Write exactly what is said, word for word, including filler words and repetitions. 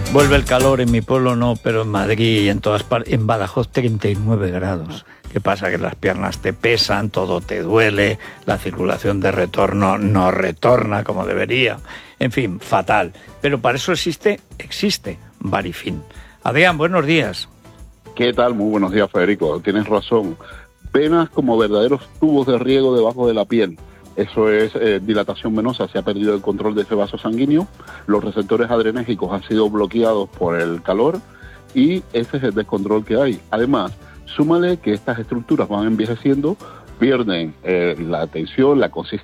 Vuelve el calor, en mi pueblo no, pero en Madrid y en todas partes, en Badajoz treinta y nueve grados. ¿Qué pasa? Que las piernas te pesan, todo te duele, la circulación de retorno no retorna como debería. En fin, fatal. Pero para eso existe, existe Varifin. Adrián, buenos días. ¿Qué tal? Muy buenos días, Federico. Tienes razón. Venas como verdaderos tubos de riego debajo de la piel. Eso es eh, dilatación venosa, se ha perdido el control de ese vaso sanguíneo, los receptores adrenérgicos han sido bloqueados por el calor y ese es el descontrol que hay. Además, súmale que estas estructuras van envejeciendo, pierden eh, la tensión, la consistencia